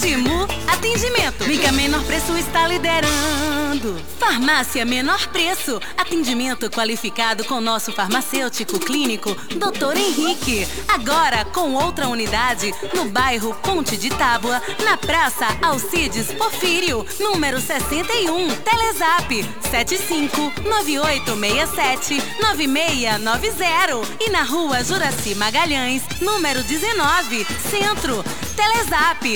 Ótimo atendimento. Liga Menor Preço está liderando. Farmácia Menor Preço. Atendimento qualificado com nosso farmacêutico clínico, Dr. Henrique. Agora com outra unidade no bairro Ponte de Tábua, na Praça Alcides Porfírio, número 61. Telezap 7598679690 e na Rua Juraci Magalhães, número 19, Centro. Telezap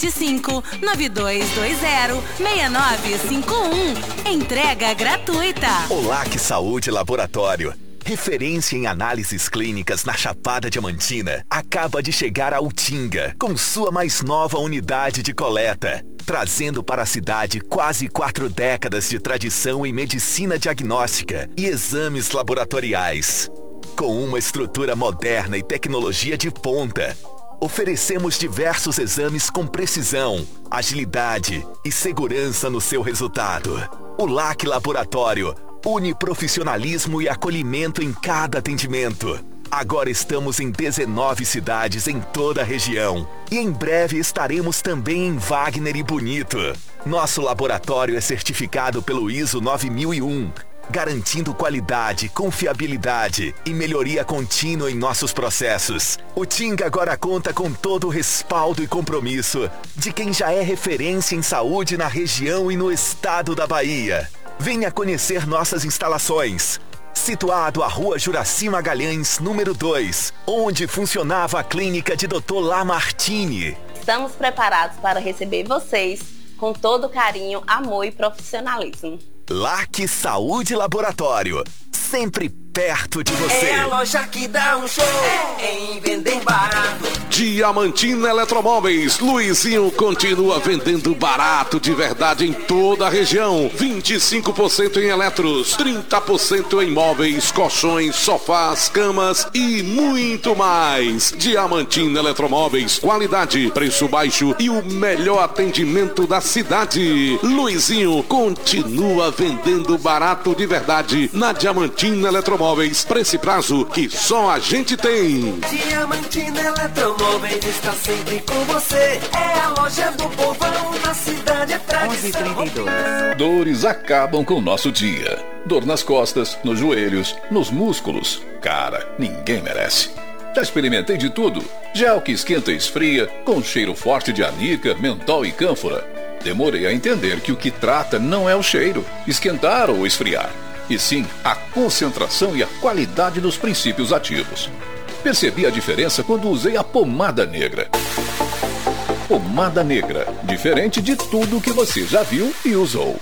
7592206951. Entrega gratuita. Olá, que Saúde Laboratório. Referência em análises clínicas na Chapada Diamantina, acaba de chegar a Utinga, com sua mais nova unidade de coleta, trazendo para a cidade quase 4 décadas de tradição em medicina diagnóstica e exames laboratoriais. Com uma estrutura moderna e tecnologia de ponta, oferecemos diversos exames com precisão, agilidade e segurança no seu resultado. O LAC Laboratório une profissionalismo e acolhimento em cada atendimento. Agora estamos em 19 cidades em toda a região e em breve estaremos também em Wagner e Bonito. Nosso laboratório é certificado pelo ISO 9001, garantindo qualidade, confiabilidade e melhoria contínua em nossos processos. O Tinga agora conta com todo o respaldo e compromisso de quem já é referência em saúde na região e no estado da Bahia. Venha conhecer nossas instalações. Situado à Rua Juraci Magalhães, número 2, onde funcionava a clínica de Dr. Lamartine. Estamos preparados para receber vocês com todo carinho, amor e profissionalismo. LAC Saúde Laboratório, sempre perto de você. É a loja que dá um show em vender barato. Diamantina Eletromóveis. Luizinho continua vendendo barato de verdade em toda a região. 25% em eletros, 30% em móveis, colchões, sofás, camas e muito mais. Diamantina Eletromóveis. Qualidade, preço baixo e o melhor atendimento da cidade. Luizinho continua vendendo barato de verdade na Diamantina Eletromóveis. Para esse prazo que só a gente tem. Diamantina Eletromóveis está sempre com você. É a loja do povão, na cidade é tradição. 11h32. Dores acabam com o nosso dia. Dor nas costas, nos joelhos, nos músculos. Cara, ninguém merece. Já experimentei de tudo. Gel que esquenta e esfria, com cheiro forte de anica, mentol e cânfora. Demorei a entender que o que trata não é o cheiro, esquentar ou esfriar, e sim a concentração e a qualidade dos princípios ativos. Percebi a diferença quando usei a pomada negra. Pomada negra, diferente de tudo que você já viu e usou.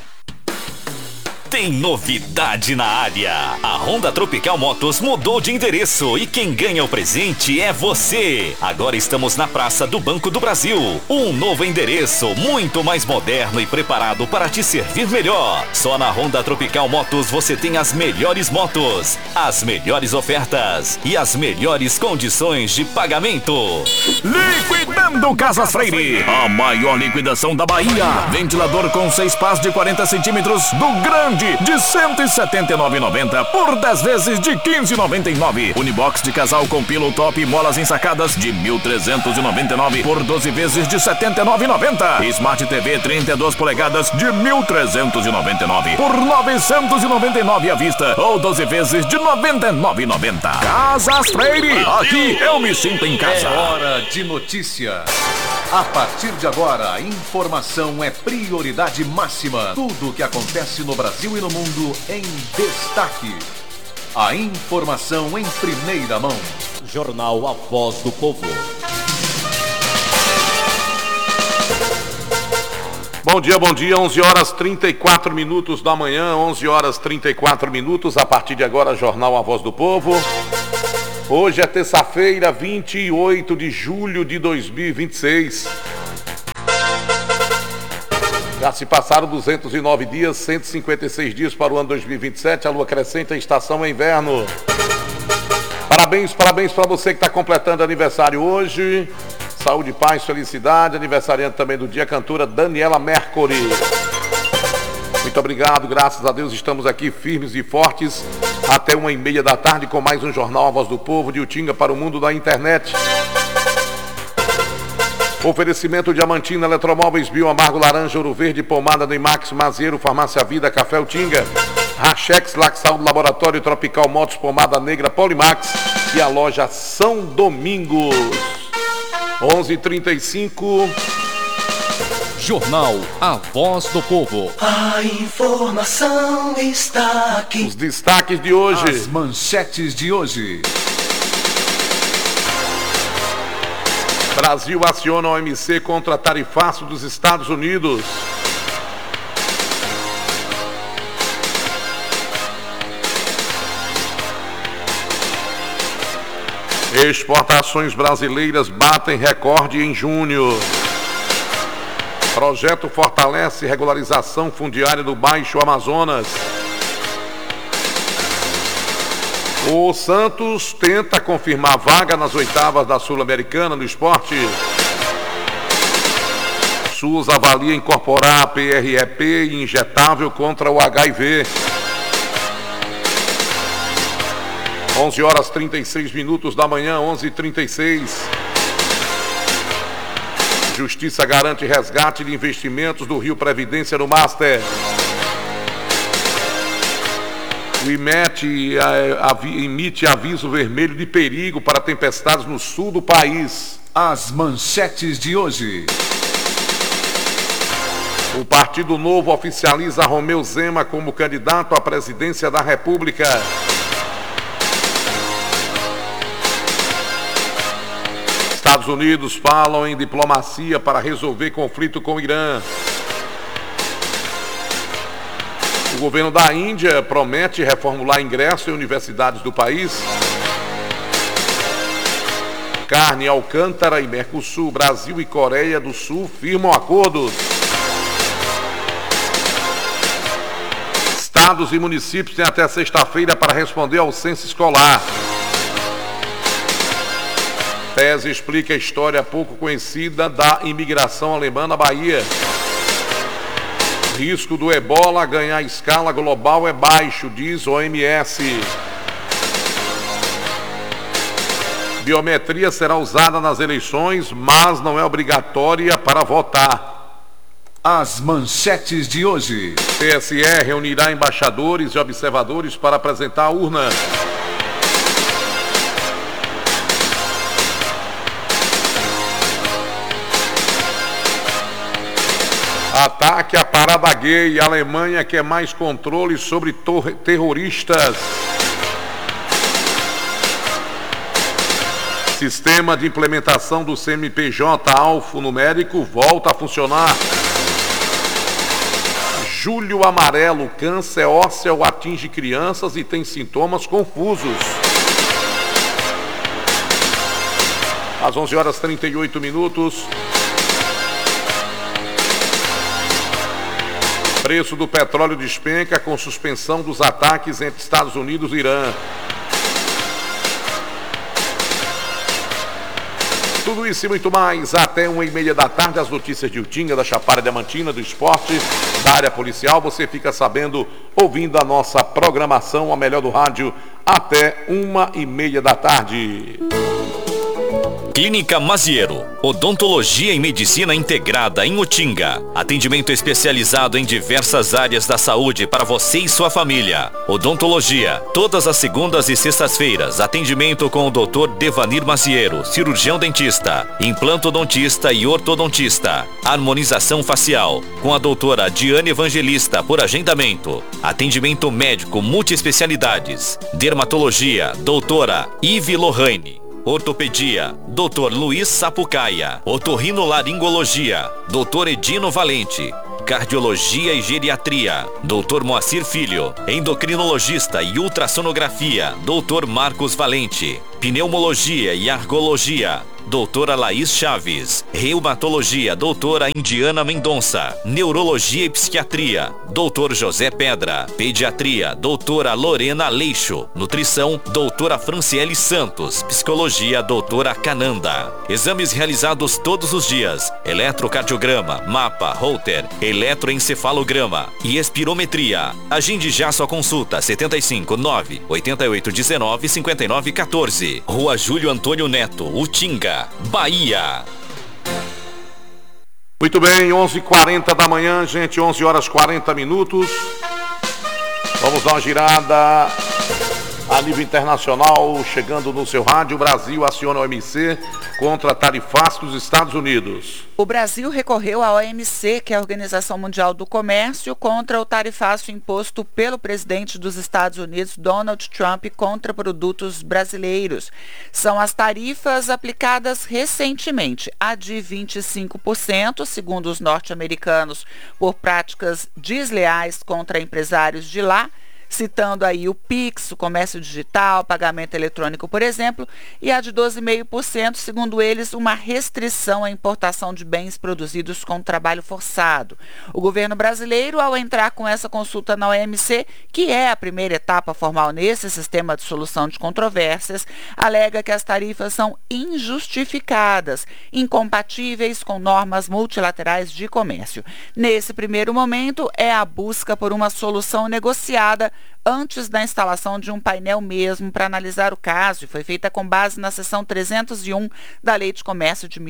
Tem novidade na área. A Honda Tropical Motos mudou de endereço e quem ganha o presente é você. Agora estamos na Praça do Banco do Brasil. Um novo endereço, muito mais moderno e preparado para te servir melhor. Só na Honda Tropical Motos você tem as melhores motos, as melhores ofertas e as melhores condições de pagamento. Liquidando Casas Freire, a maior liquidação da Bahia. Ventilador com 6 pás de 40 centímetros do grande de R$ 179,90 por 10 vezes de R$ 15,99. Unibox de casal com pillow top e molas ensacadas de R$ 1.399 por 12 vezes de R$ 79,90. Smart TV 32 polegadas de R$ 1.399 por R$ 999 à vista ou 12 vezes de R$ 99,90. Casas Freire, aqui eu me sinto em casa. É hora de notícia. A partir de agora, a informação é prioridade máxima. Tudo o que acontece no Brasil e no mundo em destaque. A informação em primeira mão. Jornal A Voz do Povo. Bom dia, 11 horas 34 minutos da manhã, 11 horas 34 minutos. A partir de agora, Jornal A Voz do Povo. Hoje é terça-feira, 28 de julho de 2026. Já se passaram 209 dias, 156 dias para o ano 2027. A lua crescente, a estação é inverno. Parabéns para você que está completando aniversário hoje. Saúde, paz, felicidade. Aniversariante também do dia, cantora Daniela Mercury. Muito obrigado, graças a Deus estamos aqui firmes e fortes até 1h30 da tarde com mais um Jornal A Voz do Povo de Utinga para o mundo da internet. Oferecimento Diamantina, Eletromóveis, Bio Amargo, Laranja, Ouro Verde, Pomada do Imax, Mazieiro, Farmácia Vida, Café Utinga, Rachex, Laxal do Laboratório, Tropical Motos, Pomada Negra, Polimax e a loja São Domingos. 11h35. Jornal A Voz do Povo. A informação está aqui. Os destaques de hoje. As manchetes de hoje. Brasil aciona a OMC contra tarifaço dos Estados Unidos. Exportações brasileiras batem recorde em junho. Projeto fortalece regularização fundiária do Baixo Amazonas. O Santos tenta confirmar vaga nas oitavas da Sul-Americana no esporte. SUS avalia incorporar a PREP injetável contra o HIV. 11h36 da manhã, 11h36. Justiça garante resgate de investimentos do Rio Previdência no Master. O IMET emite aviso vermelho de perigo para tempestades no sul do país. As manchetes de hoje. O Partido Novo oficializa Romeu Zema como candidato à presidência da República. Estados Unidos falam em diplomacia para resolver conflito com o Irã. O governo da Índia promete reformular ingresso em universidades do país. Carne, Alcântara e Mercosul, Brasil e Coreia do Sul firmam acordos. Estados e municípios têm até sexta-feira para responder ao censo escolar. Tese explica a história pouco conhecida da imigração alemã na Bahia. Risco do ebola ganhar escala global é baixo, diz OMS. Biometria será usada nas eleições, mas não é obrigatória para votar. As manchetes de hoje. TSE reunirá embaixadores e observadores para apresentar a urna. Ataque à parada gay. A Alemanha quer mais controle sobre terroristas. Sistema de implementação do CNPJ alfanumérico volta a funcionar. Julho amarelo. Câncer ósseo atinge crianças e tem sintomas confusos. Às 11h38. Preço do petróleo despenca com suspensão dos ataques entre Estados Unidos e Irã. Tudo isso e muito mais até 1h30 da tarde. As notícias de Utinga, da Chapada Diamantina, do esporte, da área policial. Você fica sabendo ouvindo a nossa programação, a melhor do rádio, até 1h30 da tarde. Clínica Mazieiro, odontologia e medicina integrada em Utinga. Atendimento especializado em diversas áreas da saúde para você e sua família. Odontologia, todas as segundas e sextas-feiras. Atendimento com o Dr. Devanir Mazieiro, cirurgião dentista, implantodontista e ortodontista. Harmonização facial, com a doutora Diane Evangelista por agendamento. Atendimento médico multiespecialidades. Dermatologia, doutora Ive Lohane. Ortopedia, Dr. Luiz Sapucaia. Otorrinolaringologia, Dr. Edino Valente. Cardiologia e Geriatria, Dr. Moacir Filho. Endocrinologista e ultrassonografia, Dr. Marcos Valente. Pneumologia e Argologia, doutora Laís Chaves. Reumatologia, doutora Indiana Mendonça. Neurologia e Psiquiatria, doutor José Pedra. Pediatria, doutora Lorena Leixo. Nutrição, doutora Franciele Santos. Psicologia, doutora Cananda. Exames realizados todos os dias. Eletrocardiograma, mapa, Holter, eletroencefalograma e espirometria. Agende já sua consulta. 75 9 88 19 59 14. Rua Júlio Antônio Neto, Utinga, Bahia. Muito bem, 11h40 da manhã, gente, 11 horas 40 minutos. Vamos dar uma girada a nível internacional, chegando no seu rádio. O Brasil aciona a OMC contra tarifaço dos Estados Unidos. O Brasil recorreu à OMC, que é a Organização Mundial do Comércio, contra o tarifaço imposto pelo presidente dos Estados Unidos, Donald Trump, contra produtos brasileiros. São as tarifas aplicadas recentemente, a de 25%, segundo os norte-americanos, por práticas desleais contra empresários de lá, citando aí o Pix, o comércio digital, pagamento eletrônico, por exemplo, e a de 12,5%, segundo eles, uma restrição à importação de bens produzidos com trabalho forçado. O governo brasileiro, ao entrar com essa consulta na OMC, que é a primeira etapa formal nesse sistema de solução de controvérsias, alega que as tarifas são injustificadas, incompatíveis com normas multilaterais de comércio. Nesse primeiro momento, é a busca por uma solução negociada antes da instalação de um painel mesmo para analisar o caso, e foi feita com base na seção 301 da Lei de Comércio de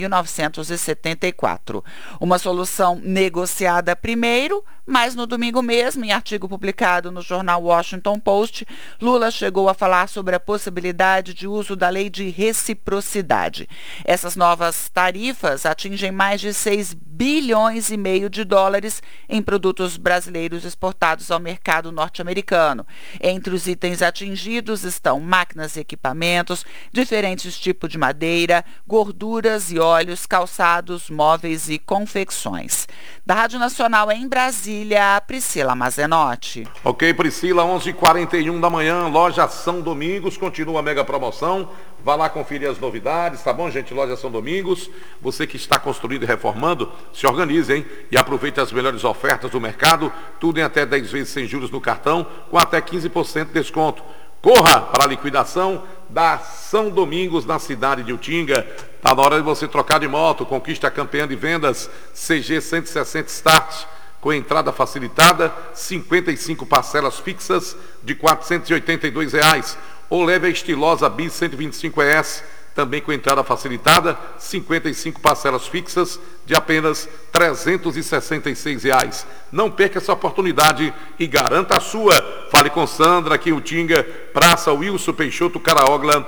1974. Uma solução negociada primeiro, mas no domingo mesmo, em artigo publicado no jornal Washington Post, Lula chegou a falar sobre a possibilidade de uso da lei de reciprocidade. Essas novas tarifas atingem mais de 6,5 bilhões de dólares em produtos brasileiros exportados ao mercado norte-americano. Entre os itens atingidos estão máquinas e equipamentos, diferentes tipos de madeira, gorduras e óleos, calçados, móveis e confecções. Da Rádio Nacional em Brasília, Priscila Mazenotti. Ok, Priscila, 11h41 da manhã, loja São Domingos, continua a mega promoção. Vá lá conferir as novidades, tá bom, gente? Loja São Domingos. Você que está construindo e reformando, se organize, hein? E aproveite as melhores ofertas do mercado, tudo em até 10 vezes sem juros no cartão, com até 15% de desconto. Corra para a liquidação da São Domingos, na cidade de Utinga. Está na hora de você trocar de moto. Conquista a campeã de vendas CG 160 Start, com entrada facilitada, 55 parcelas fixas de R$ 482. Ou leve a estilosa Bis 125ES, também com entrada facilitada, 55 parcelas fixas de apenas R$ 366. Não perca essa oportunidade e garanta a sua. Fale com Sandra, aqui em Utinga, Praça Wilson Peixoto, Caraogla,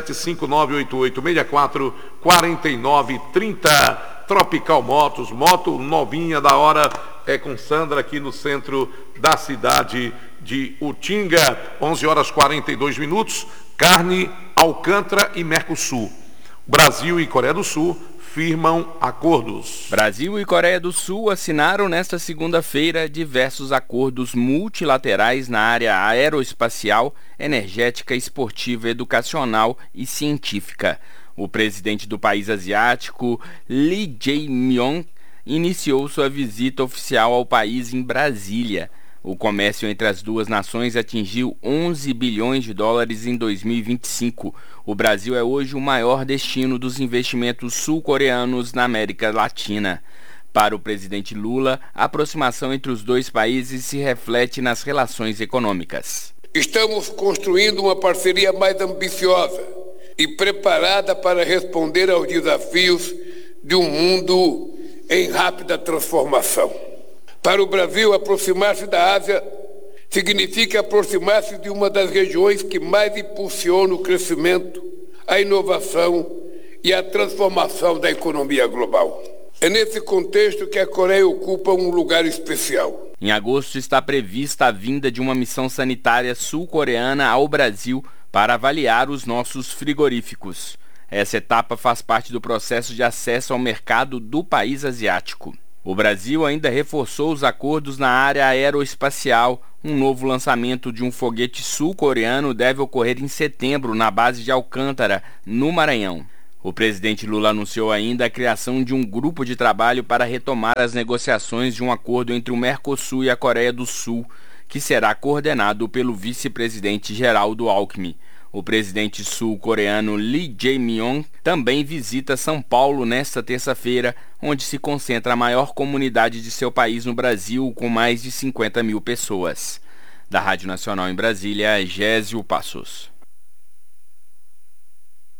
75988644930. Tropical Motos, moto novinha da hora, é com Sandra aqui no centro da cidade de Utinga. 11 horas 42 minutos. Carne, Alcântara e Mercosul. Brasil e Coreia do Sul firmam acordos. Brasil e Coreia do Sul assinaram nesta segunda-feira diversos acordos multilaterais na área aeroespacial, energética, esportiva, educacional e científica. O presidente do país asiático, Lee Jae-myung, iniciou sua visita oficial ao país em Brasília. O comércio entre as duas nações atingiu 11 bilhões de dólares em 2025. O Brasil é hoje o maior destino dos investimentos sul-coreanos na América Latina. Para o presidente Lula, a aproximação entre os dois países se reflete nas relações econômicas. Estamos construindo uma parceria mais ambiciosa e preparada para responder aos desafios de um mundo em rápida transformação. Para o Brasil, aproximar-se da Ásia significa aproximar-se de uma das regiões que mais impulsiona o crescimento, a inovação e a transformação da economia global. É nesse contexto que a Coreia ocupa um lugar especial. Em agosto está prevista a vinda de uma missão sanitária sul-coreana ao Brasil para avaliar os nossos frigoríficos. Essa etapa faz parte do processo de acesso ao mercado do país asiático. O Brasil ainda reforçou os acordos na área aeroespacial. Um novo lançamento de um foguete sul-coreano deve ocorrer em setembro na base de Alcântara, no Maranhão. O presidente Lula anunciou ainda a criação de um grupo de trabalho para retomar as negociações de um acordo entre o Mercosul e a Coreia do Sul, que será coordenado pelo vice-presidente Geraldo Alckmin. O presidente sul-coreano Lee Jae-myung também visita São Paulo nesta terça-feira, onde se concentra a maior comunidade de seu país no Brasil, com mais de 50 mil pessoas. Da Rádio Nacional em Brasília, Gésio Passos.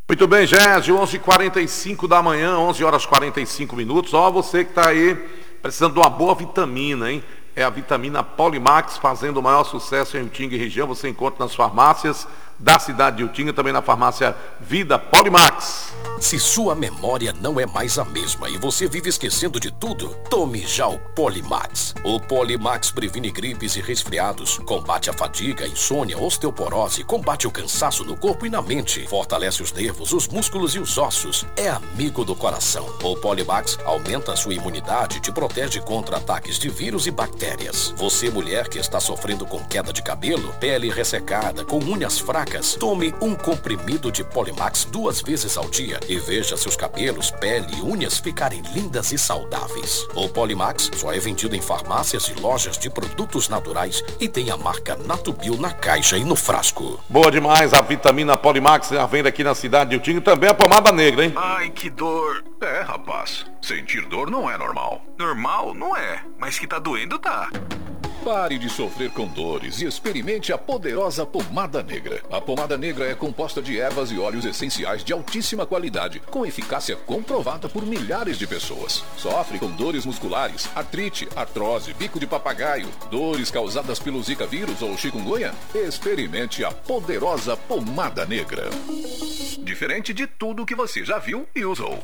Muito bem, Gésio, 11h45 da manhã, 11 horas 45 minutos. Ó, você que está aí precisando de uma boa vitamina, hein? É a vitamina Polimax, fazendo o maior sucesso em Utinga e região. Você encontra nas farmácias da cidade de Utinga, também na farmácia Vida Polimax. Se sua memória não é mais a mesma e você vive esquecendo de tudo, tome já o Polimax. O Polimax previne gripes e resfriados, combate a fadiga, insônia, osteoporose, combate o cansaço no corpo e na mente, fortalece os nervos, os músculos e os ossos, é amigo do coração. O Polimax aumenta a sua imunidade e te protege contra ataques de vírus e bactérias. Você, mulher que está sofrendo com queda de cabelo, pele ressecada, com unhas fracas, tome um comprimido de Polimax 2 vezes ao dia e veja seus cabelos, pele e unhas ficarem lindas e saudáveis. O Polimax só é vendido em farmácias e lojas de produtos naturais e tem a marca Natubio na caixa e no frasco. Boa demais, a vitamina Polimax já vende aqui na cidade de Utinga e também a pomada negra, hein? Ai, que dor. É, rapaz, sentir dor não é normal. Normal não é, mas que tá doendo tá. Pare de sofrer com dores e experimente a poderosa pomada negra. A pomada negra é composta de ervas e óleos essenciais de altíssima qualidade, com eficácia comprovada por milhares de pessoas. Sofre com dores musculares, artrite, artrose, bico de papagaio, dores causadas pelo Zika vírus ou chikungunya? Experimente a poderosa pomada negra. Diferente de tudo que você já viu e usou.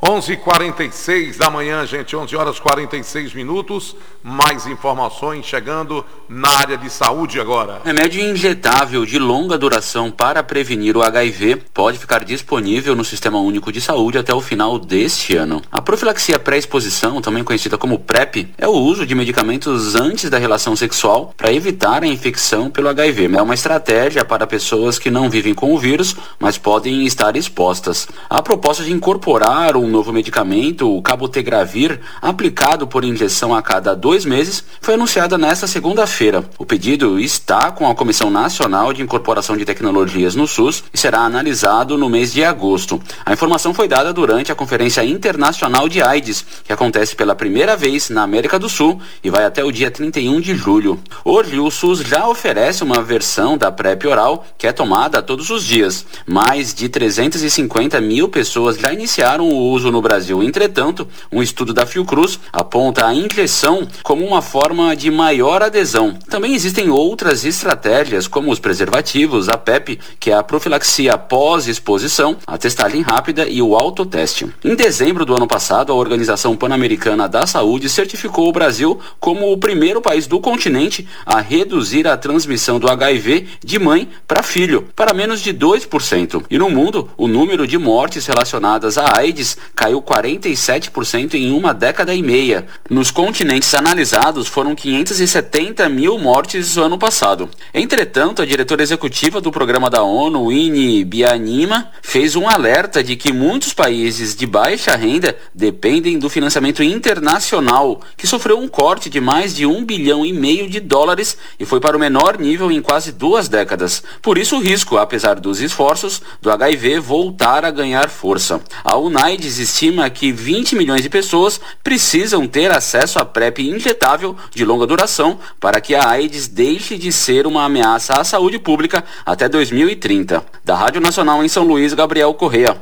11h46 da manhã, gente, 11 horas 46 minutos. Mais informações chegando na área de saúde agora. Remédio injetável de longa duração para prevenir o HIV pode ficar disponível no Sistema Único de Saúde até o final deste ano. A profilaxia pré-exposição, também conhecida como PrEP, é o uso de medicamentos antes da relação sexual para evitar a infecção pelo HIV. É uma estratégia para pessoas que não vivem com o vírus, mas podem estar expostas. A proposta de incorporar um novo medicamento, o cabotegravir, aplicado por injeção a cada 2 meses, foi anunciada nesta segunda-feira. O pedido está com a Comissão Nacional de Incorporação de Tecnologias no SUS e será analisado no mês de agosto. A informação foi dada durante a Conferência Internacional de AIDS, que acontece pela primeira vez na América do Sul e vai até o dia 31 de julho. Hoje, o SUS já oferece uma versão da PrEP oral que é tomada todos os dias. Mais de 350 mil pessoas já iniciaram o uso no Brasil. Entretanto, um estudo da Fiocruz aponta a injeção como uma forma de maior adesão. Também existem outras estratégias, como os preservativos, a PEP, que é a profilaxia pós-exposição, a testagem rápida e o autoteste. Em dezembro do ano passado, a Organização Pan-Americana da Saúde certificou o Brasil como o primeiro país do continente a reduzir a transmissão do HIV de mãe para filho, para menos de 2%. E no mundo, o número de mortes relacionadas à AIDS caiu 47% em uma década e meia. Nos continentes analisados foram 570 mil mortes no ano passado. Entretanto, a diretora executiva do programa da ONU, Winnie Byanyima, fez um alerta de que muitos países de baixa renda dependem do financiamento internacional, que sofreu um corte de mais de $1,5 bilhão e foi para o menor nível em quase 2 décadas. Por isso o risco, apesar dos esforços, do HIV voltar a ganhar força. A UNAIDS estima que 20 milhões de pessoas precisam ter acesso à PrEP injetável de longa duração para que a AIDS deixe de ser uma ameaça à saúde pública até 2030. Da Rádio Nacional em São Luís, Gabriel Correia.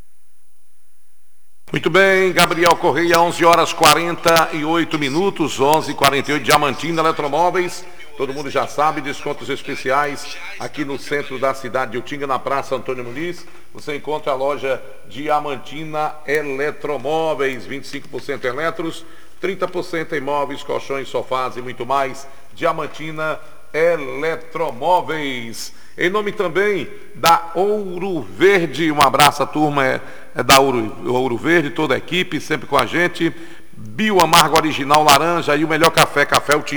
Muito bem, Gabriel Correia, 11 horas 48 minutos, 11h48, Diamantina Eletromóveis. Todo mundo já sabe, descontos especiais aqui no centro da cidade de Utinga, na Praça Antônio Muniz. Você encontra a loja Diamantina Eletromóveis, 25% eletros, 30% em móveis, colchões, sofás e muito mais. Diamantina Eletromóveis. Em nome também da Ouro Verde, um abraço à turma da Ouro Verde, toda a equipe, sempre com a gente. Bio Amargo Original Laranja e o melhor café, Café Utinga.